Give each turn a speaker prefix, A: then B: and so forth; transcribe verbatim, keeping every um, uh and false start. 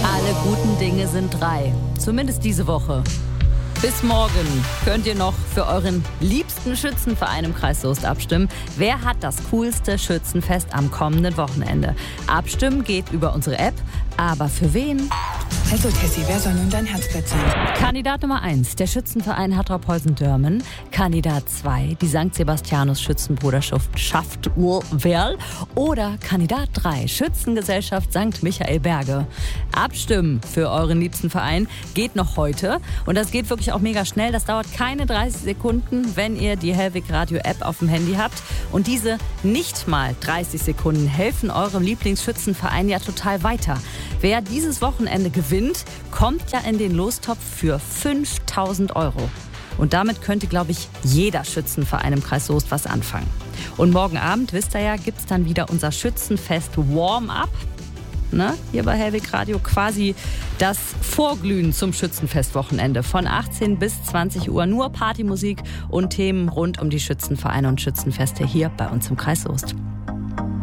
A: Alle guten Dinge sind drei. Zumindest diese Woche. Bis morgen könnt ihr noch für euren liebsten Schützenverein im Kreis Soest abstimmen. Wer hat das coolste Schützenfest am kommenden Wochenende? Abstimmen geht über unsere App. Aber für wen?
B: Also Tessie, wer soll nun dein Herzblatt sein?
A: Kandidat Nummer eins, der Schützenverein Hattorp-Heusen-Dörmen. Kandidat zwei, die Sankt Sebastianus Schützenbruderschaft Schaft Werl. Oder Kandidat drei, Schützengesellschaft Sankt Michael Berge. Abstimmen für euren liebsten Verein geht noch heute. Und das geht wirklich auch mega schnell. Das dauert keine dreißig Sekunden, wenn ihr die Hellwig Radio App auf dem Handy habt. Und diese nicht mal dreißig Sekunden helfen eurem Lieblingsschützenverein ja total weiter. Wer dieses Wochenende gewinnt, kommt ja in den Lostopf für fünftausend Euro. Und damit könnte, glaube ich, jeder Schützenverein im Kreis Soest was anfangen. Und morgen Abend, wisst ihr ja, gibt es dann wieder unser Schützenfest Warm-Up. Ne? Hier bei Hellwig Radio quasi das Vorglühen zum Schützenfestwochenende. Von achtzehn bis zwanzig Uhr nur Partymusik und Themen rund um die Schützenvereine und Schützenfeste hier bei uns im Kreis Soest.